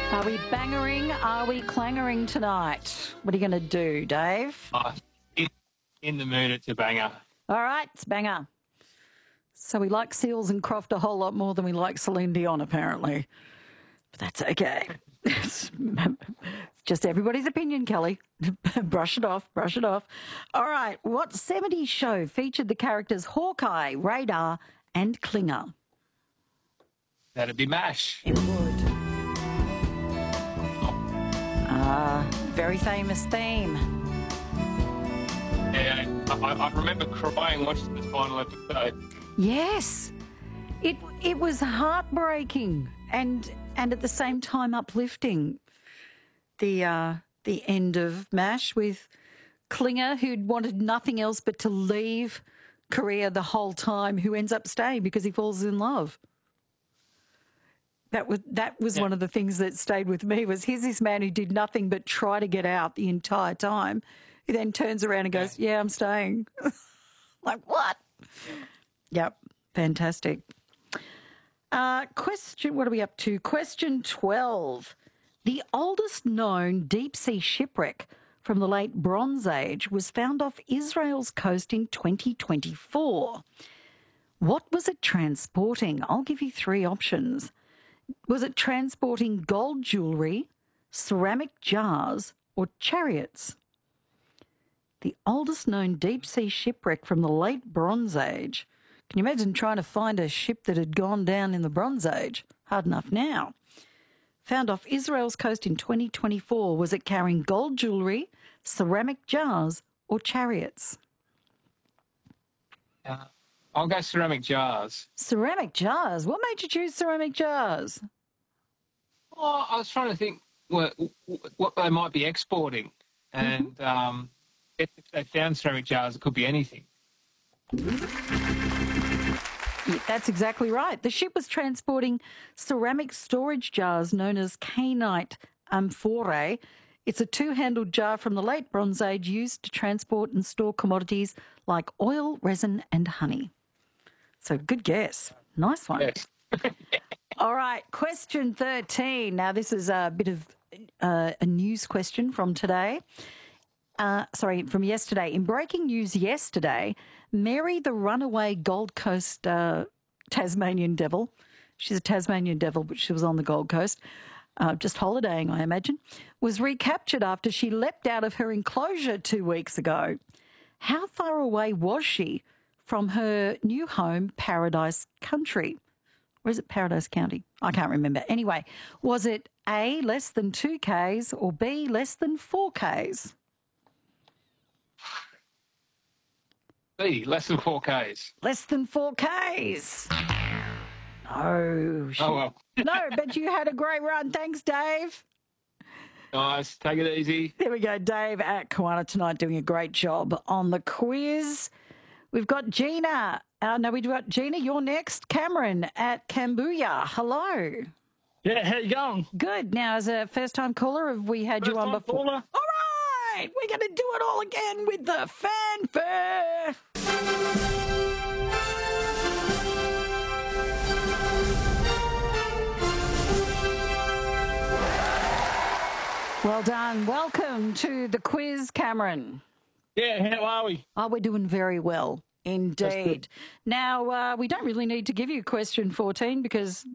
Are we bangering? Are we clangering tonight? What are you going to do, Dave? In the mood, it's a banger. All right, it's banger. So we like Seals and Croft a whole lot more than we like Celine Dion, apparently. But that's okay. It's just everybody's opinion, Kelly. Brush it off, brush it off. All right, what 70s show featured the characters Hawkeye, Radar, and Klinger? That'd be MASH. It would. Very famous theme. Yeah, I remember crying watching the final episode. Yes, it was heartbreaking and at the same time uplifting. The end of MASH with Klinger, who'd wanted nothing else but to leave Korea the whole time, who ends up staying because he falls in love. That was one of the things that stayed with me. Was here's this man who did nothing but try to get out the entire time. He then turns around and goes, "Yeah, I'm staying." Like, what? Yep, fantastic. Question, what are we up to? Question 12. The oldest known deep-sea shipwreck from the late Bronze Age was found off Israel's coast in 2024. What was it transporting? I'll give you three options. Was it transporting gold jewellery, ceramic jars, or chariots? The oldest known deep-sea shipwreck from the late Bronze Age. Can you imagine trying to find a ship that had gone down in the Bronze Age? Hard enough now. Found off Israel's coast in 2024. Was it carrying gold jewellery, ceramic jars, or chariots? I'll go ceramic jars. Ceramic jars? What made you choose ceramic jars? Oh, I was trying to think what they might be exporting. And if they found ceramic jars, it could be anything. Yeah, that's exactly right. The ship was transporting ceramic storage jars known as kainite amphorae. It's a two-handled jar from the late Bronze Age used to transport and store commodities like oil, resin and honey. So good guess. Nice one. Yes. All right, question 13. Now, this is a bit of a news question from today. From yesterday. In breaking news yesterday, Mary, the runaway Gold Coast Tasmanian devil, she's a Tasmanian devil, but she was on the Gold Coast, just holidaying, I imagine, was recaptured after she leapt out of her enclosure 2 weeks ago. How far away was she from her new home, Paradise Country? Or is it Paradise County? I can't remember. Anyway, was it A, less than 2 Ks, or B, less than 4 Ks? B, less than 4 Ks. Less than 4 Ks. No. Oh, well. No, but you had a great run. Thanks, Dave. Nice. Take it easy. There we go. Dave at Kiwana tonight doing a great job on the quiz. We've got Gina. We've got Gina. You're next. Cameron at Cambodia. Hello. Yeah, how you going? Good. Now, as a first-time caller, have we had you on before? Caller. All right. We're going to do it all again with the fanfare. Well done. Welcome to the quiz, Cameron. Yeah, how are we? Oh, we're doing very well indeed. Now, we don't really need to give you question 14 because